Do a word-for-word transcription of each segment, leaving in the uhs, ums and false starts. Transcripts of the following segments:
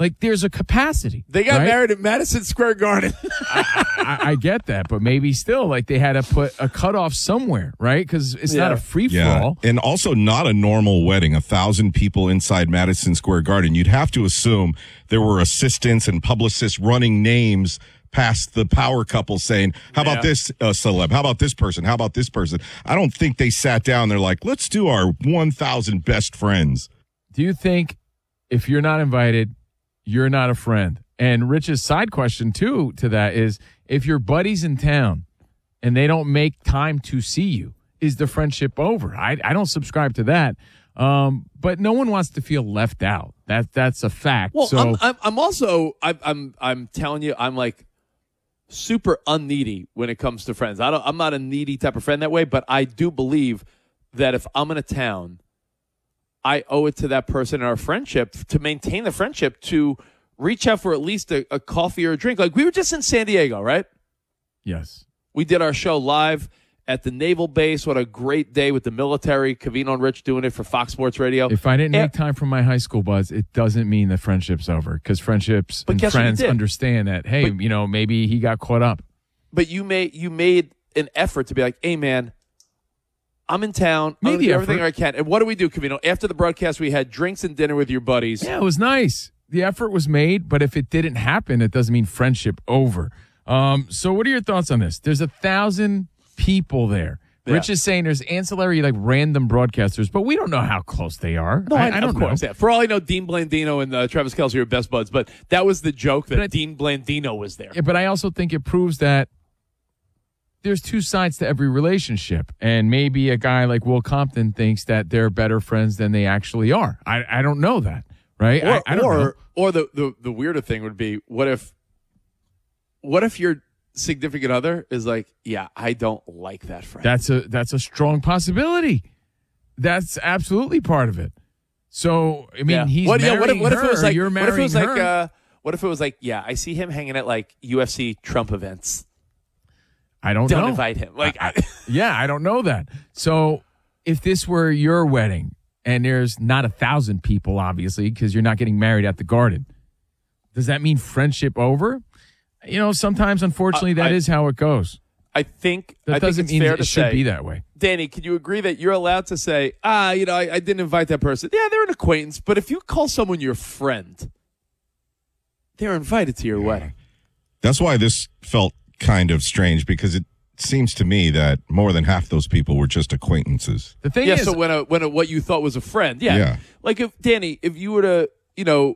Like, there's a capacity. They got right? married at Madison Square Garden. I, I, I get that, but maybe still, like, they had to put a cutoff somewhere, right? Because it's Yeah. not a free for Yeah, all. and also not a normal wedding. A thousand people inside Madison Square Garden. You'd have to assume there were assistants and publicists running names past the power couple saying, how about Yeah. this uh, celeb? How about this person? How about this person? I don't think they sat down. They're like, let's do our one thousand best friends. Do you think if you're not invited, you're not a friend? And Rich's side question, too, to that is, if your buddy's in town and they don't make time to see you, is the friendship over? I, I don't subscribe to that. Um, but no one wants to feel left out. That That's a fact. Well, so, I'm, I'm, I'm also, I'm, I'm, I'm telling you, I'm like super unneedy when it comes to friends. I don't, I'm not a needy type of friend that way, but I do believe that if I'm in a town, I owe it to that person in our friendship to maintain the friendship to reach out for at least a, a coffee or a drink. Like, we were just in San Diego, right? yes. We did our show live at the Naval Base. What a great day with the military. Covino and Rich doing it for Fox Sports Radio. If I didn't Yeah. make time for my high school buzz, it doesn't mean the friendship's over, because friendships But and guess what you friends did? understand that, hey, But- you know, maybe he got caught up. But you made you made an effort to be like, hey, man, I'm in town. I'm Made going to the do everything effort. I can. And what do we do, Covino? After the broadcast, we had drinks and dinner with your buddies. Yeah, it was nice. The effort was made, but if it didn't happen, it doesn't mean friendship over. Um, so what are your thoughts on this? There's a thousand people there. Yeah. Rich is saying there's ancillary, like, random broadcasters, but we don't know how close they are. No, I, I don't of course. know. Yeah. For all I know, Dean Blandino and uh, Travis Kelce are best buds, but that was the joke that But I- Dean Blandino was there. Yeah, but I also think it proves that there's two sides to every relationship, and maybe a guy like Will Compton thinks that they're better friends than they actually are. I, I don't know that, right? Or, I, I don't or, know. or the, the, the weirder thing would be, what if, what if your significant other is like, yeah, I don't like that friend. That's a that's a strong possibility. That's absolutely part of it. So I mean, Yeah. he's what, yeah, marrying what if, what if her. it was like, You're what marrying if it was like, her. uh, what if it was like, yeah, I see him hanging at like U F C Trump events. I don't, Don't know. invite him. Like, I- I- yeah, I don't know that. So if this were your wedding and there's not a thousand people, obviously, because you're not getting married at the Garden, does that mean friendship over? You know, sometimes, unfortunately, I- that I- is how it goes. I think That I think doesn't it's mean fair it to should say, be that way. Danny, can you agree that you're allowed to say, ah, you know, I, I didn't invite that person? Yeah, they're an acquaintance, but if you call someone your friend, they're invited to your wedding. That's why this felt kind of strange, because it seems to me that more than half those people were just acquaintances. The thing Yeah, is, so when a, when a, what you thought was a friend, yeah. Yeah. Like if Danny, if you were to, you know,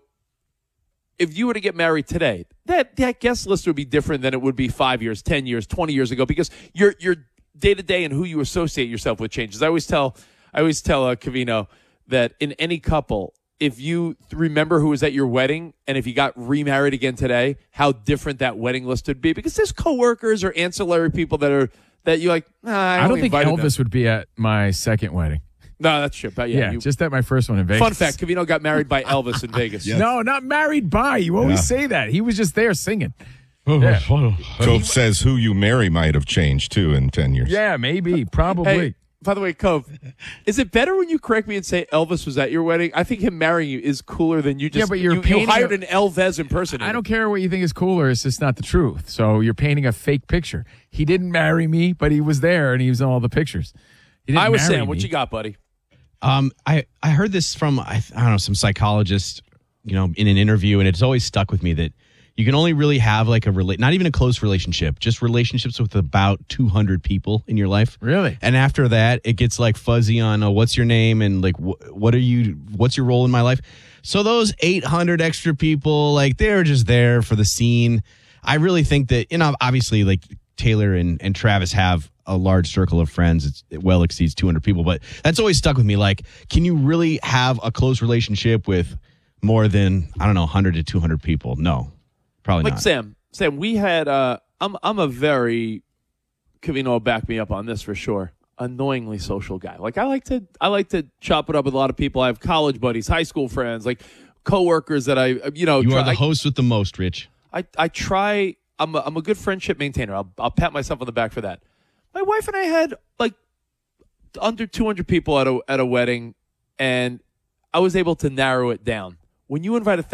if you were to get married today, that that guest list would be different than it would be five years, ten years, twenty years ago, because your your day to day and who you associate yourself with changes. I always tell I always tell uh, Covino that in any couple, if you remember who was at your wedding and if you got remarried again today, how different that wedding list would be, because there's coworkers or ancillary people that are that you like. Nah, I, I don't only think invited Elvis them. would be at my second wedding. No, that's true. But yeah, Yeah, you, just at my first one in Vegas. fun fact: Covino got married by Elvis in Vegas. Yeah. No, not married by. You always Yeah. say that. He was just there singing. Yeah. Cove says who you marry might have changed, too, in ten years. Yeah, maybe, probably. Hey, by the way, Cove, is it better when you correct me and say Elvis was at your wedding? I think him marrying you is cooler than you just. Yeah, but you're you, you painting hired a- an Elvis impersonator. I don't care what you think is cooler. It's just not the truth. So you're painting a fake picture. He didn't marry me, but he was there and he was in all the pictures. He didn't I was marry saying, what me. you got, buddy? Um, I, I heard this from, I, I don't know, some psychologist, you know, in an interview, and it's always stuck with me that you can only really have like a, rela- not even a close relationship, just relationships with about two hundred people in your life. Really? And after that, it gets like fuzzy on, oh, what's your name? And like, wh- what are you, what's your role in my life? So those eight hundred extra people, like, they're just there for the scene. I really think that, you know, obviously, like, Taylor and, and Travis have a large circle of friends. It's, it well exceeds two hundred people, but that's always stuck with me. Like, can you really have a close relationship with more than, I don't know, one hundred to two hundred people? No, probably Like not. Sam, Sam, we had. Uh, I'm I'm a very Covino will back me up on this for sure. Annoyingly social guy. Like I like to I like to chop it up with a lot of people. I have college buddies, high school friends, like coworkers that I you know. You try, are the I- host with the most, Rich. I, I try. I'm a, I'm a good friendship maintainer. I'll I'll pat myself on the back for that. My wife and I had like under two hundred people at a at a wedding, and I was able to narrow it down. When you invite a